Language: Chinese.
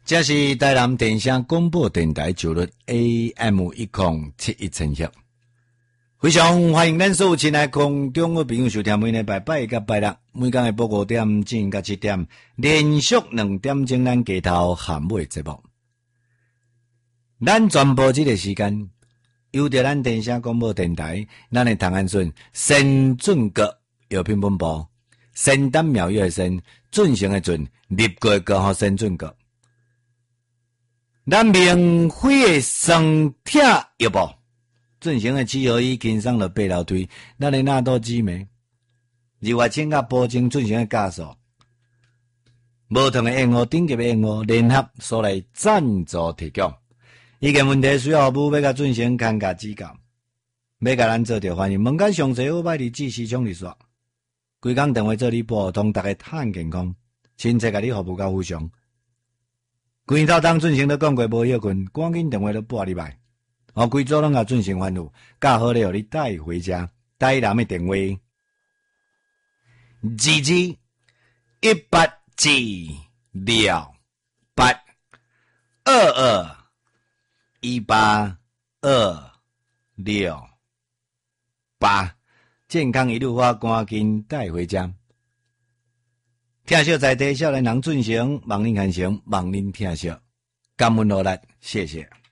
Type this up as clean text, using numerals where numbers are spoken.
这是台南电声广播电台九律 AM1071千赫，非常欢迎咱所有亲爱空中的朋友收听每礼拜8甲拜六每天的播5点正到7点，连续2点钟咱街头喊尾节目。咱全部这个时间，由着咱电声广播电台，咱的唐安顺先准阁药品本部，仙丹妙药的仙，准成的准，立过个好先准阁。咱明辉的双铁药部，准成的止合衣经上了八楼推，咱的纳多姊妹，日外请甲保证准成的加速，无同的烟雾顶级的烟雾联合所来赞助提供。意见问题需要服务要甲准成看甲指教，要甲咱做着欢迎，问间详细好歹日子时常日说，规工电话做你拨通，大家趁健康，亲切甲你服务到互相。规套当准成都讲过无休困，赶紧电话都拨入来，规组拢甲准成欢呼，较好咧，互你带回家。台南的电话2218282268，健康一路发，赶紧带回家。听惜在地少年人准成，望恁看成，望恁听惜，感恩落力，谢谢。